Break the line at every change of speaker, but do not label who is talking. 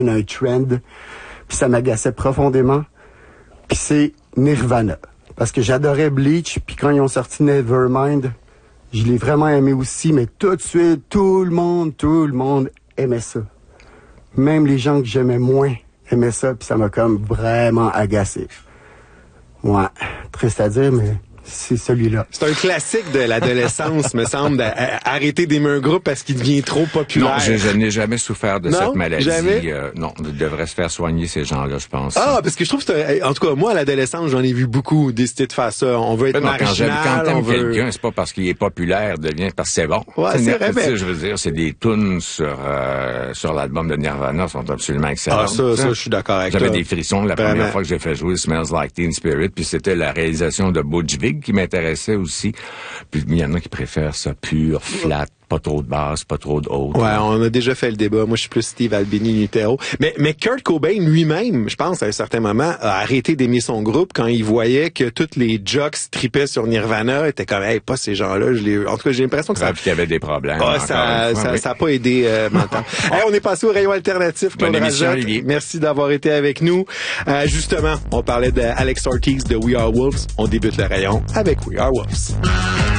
un trend, puis ça m'agaçait profondément. Puis c'est Nirvana. Parce que j'adorais Bleach, puis quand ils ont sorti Nevermind, je l'ai vraiment aimé aussi, mais tout de suite, tout le monde aimait ça. Même les gens que j'aimais moins aimaient ça, puis ça m'a comme vraiment agacé. Ouais, triste à dire, mais c'est celui-là.
C'est un classique de l'adolescence, me semble, d'arrêter d'aimer un groupe parce qu'il devient trop populaire.
Non, je n'ai jamais souffert de cette maladie.
Jamais?
Non, ils devraient se faire soigner, ces gens-là, je pense.
Ah, parce que je trouve que en tout cas, moi, à l'adolescence, j'en ai vu beaucoup décider de faire ça. On veut être marginal,
quand t'aimes quelqu'un, c'est pas parce qu'il est populaire, devient parce que c'est bon.
Ouais, c'est vrai, mais...
Je veux dire, c'est des tunes sur l'album de Nirvana sont absolument excellentes.
Ah, ça, je suis d'accord avec toi.
J'avais des frissons la première fois que j'ai fait jouer Smells Like Teen Spirit, puis c'était la réalisation de Butch Vig qui m'intéressait aussi. Puis il y en a qui préfèrent ça pur, flat, pas trop de basse, pas trop de haute.
Ouais, on a déjà fait le débat. Moi, je suis plus Steve Albini Nutero. Mais Kurt Cobain lui-même, je pense, à un certain moment, a arrêté d'aimer son groupe quand il voyait que toutes les jocks tripaient sur Nirvana. Était comme, hey, pas ces gens-là. En tout cas, j'ai l'impression que ça...
Puis qu'il y avait des problèmes.
Ça a pas aidé maintenant. Hey, on est passé au rayon alternatif.
Bonne émission, Olivier.
Merci d'avoir été avec nous. Justement, on parlait d'Alex Ortiz de We Are Wolves. On débute le rayon avec We Are Wolves.